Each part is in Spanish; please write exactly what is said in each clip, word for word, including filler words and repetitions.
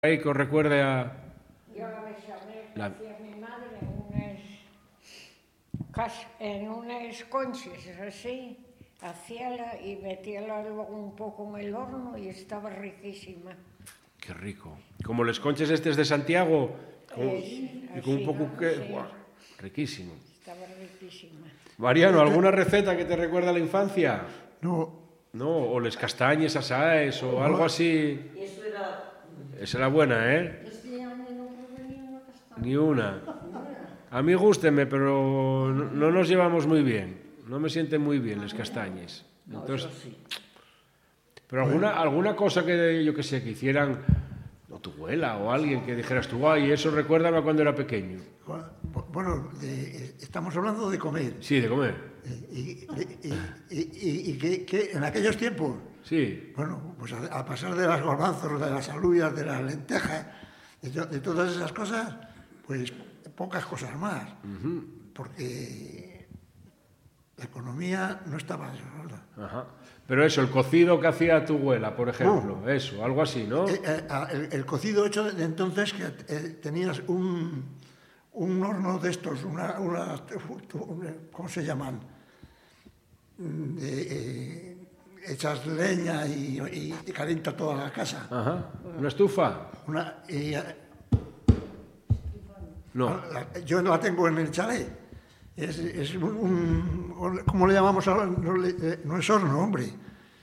Ahí que os recuerde a... Yo la bechamel que La- hacía mi madre en unas, cas- en unas conchas así, hacíala y metíala luego un poco en el horno y estaba riquísima. Qué rico. Como los conches estes de Santiago, con, Es, y con un así, poco ¿no? que... Sí. Buah, riquísimo. Estaba riquísima. Mariano, ¿alguna receta que te recuerda a la infancia? No, No, o les castañes asaes o algo así. Eso era... Esa era buena, ¿eh? Este año no probé ni una castaña. Ni una. A mí gústeme, pero no, no nos llevamos muy bien. No me sienten muy bien los castañes. No, Entonces, eso sí. pero alguna, alguna cosa que yo que sé, que hicieran, o tu abuela o alguien que dijeras tú, ay, eso recuérdame a cuando era pequeño. bueno, de- estamos hablando de comer. Sí, de comer. Y, y- y- y- y que, que en aquellos tiempos, Sí. bueno, pues a, a pasar de las garbanzos, de las alubias, de las lentejas, de, to- de todas esas cosas, pues pocas cosas más. Porque la economía no estaba desarrollada. Ajá. Pero eso, el cocido que hacía tu abuela, por ejemplo, eso, algo así, ¿no? Eh, eh, a- el, el cocido hecho de entonces, que eh, tenías un, un horno de estos, una, una- una- ¿cómo se llaman? Mm, eh, eh, echas leña y, y te calienta toda la casa. Ajá. ¿Una estufa? Una, y, eh, No. la- yo la tengo en el chalet. Es, es un, un- ¿cómo le llamamos ahora? No, le- eh, no es horno, hombre.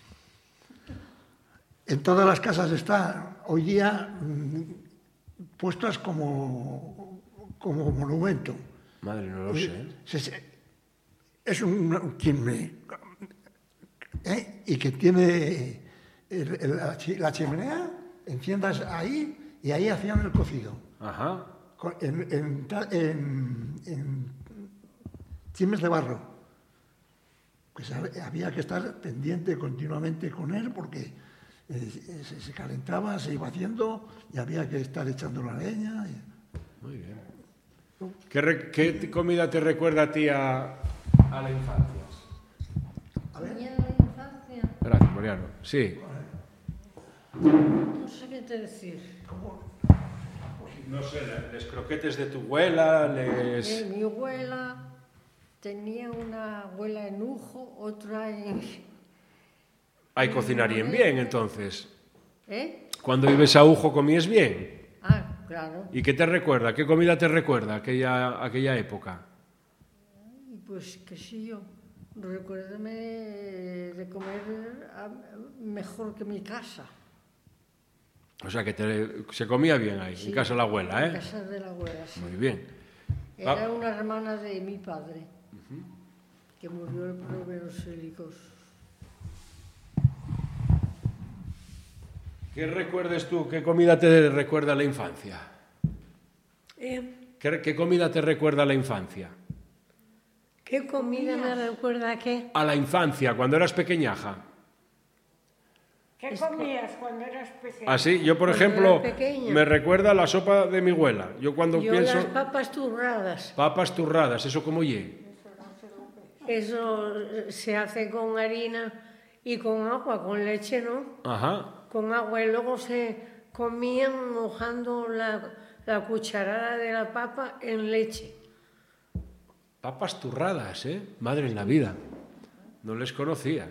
En todas las casas está hoy día mm, puestas como, como monumento. Madre, no lo sé. Se- se- Es un, un quimbe, ¿eh? Y que tiene el- el- la, chi- la chimenea, enciendas ahí y ahí hacían el cocido. Ajá. Con- En, en, ta- en, en chimes de barro. Pues hab- había que estar pendiente continuamente con él porque eh, se, se calentaba, se iba haciendo y había que estar echando la leña. y- Muy bien. ¿Qué, re- qué comida te recuerda a ti a, a la infancia? A ver, Tenía la infancia, Gracias, Mariano. Sí. no sé qué te decir. No sé, les croquetes de tu abuela, Eh, les... mi abuela tenía una abuela en Ujo, otra en... Ahí cocinarían bien, entonces. ¿Eh? Cuando ibas a Ujo comías bien. Ah, claro. ¿Y qué te recuerda? ¿Qué comida te recuerda aquella, aquella época? Y pues, qué sé yo, recuérdame de comer ah, mejor que mi casa. O sea, que te- se comía bien ahí, Sí, en casa de la abuela, En ¿eh? casa de la abuela, sí. Muy bien. Era Ah. una hermana de mi padre, que murió de problemas célicos. ¿Qué recuerdes tú? ¿Qué comida te recuerda a la infancia? Eh, ¿Qué, qué comida te recuerda a la infancia? ¿Qué comida me recuerda a qué? A la infancia, cuando eras pequeñaja. ¿Qué comías cuando eras pequeña? Así, yo por Cuando ejemplo, era pequeña. me recuerda a la sopa de mi abuela. Yo cuando Yo pienso... las papas turradas. Papas turradas, ¿eso cómo ye? Eso eh, se hace con harina y con agua, con leche, ¿no? Ajá. Con agua y luego se comían mojando la, la cucharada de la papa en leche. Papas turradas, ¿eh? Madre en la vida. No les conocía.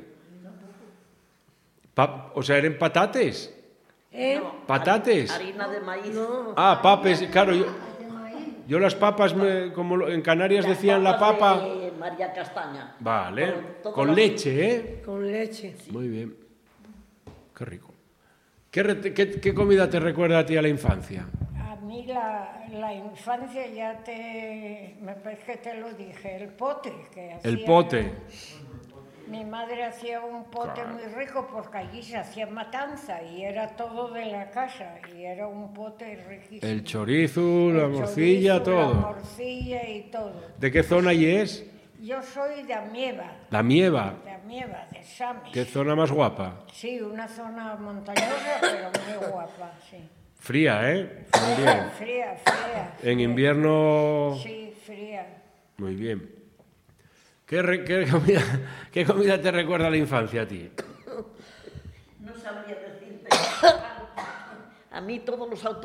Pa- o sea, ¿eran patates? ¿Eh? ¿Patates? Harina de maíz. No, Ah, papes, claro. Yo, yo las papas, me- como lo- en Canarias decían la papas papa... de María Castaña. Vale, Con todas con las- leche, ¿eh? con leche. Muy bien. Qué rico. ¿Qué, re- qué- qué comida te recuerda a ti a la infancia? A mí la, la infancia ya te... me parece que te lo dije, el pote que hacía... El pote. Mi madre hacía un pote muy rico porque allí se hacía matanza y era todo de la casa y era un pote riquísimo. El chorizo, la El morcilla, chorizo, La todo. morcilla y todo. ¿De qué zona y es? Yo soy de Amieva, La Mieva. de Amieva, de Samis. ¿Qué zona más guapa? Sí, una zona montañosa, pero muy guapa, sí. Fría, ¿eh? También. Fría, fría. En invierno... Sí, fría. Muy bien. ¿Qué, re- qué comida, ¿Qué comida te recuerda a la infancia a ti? No sabría decirte. A mí todos los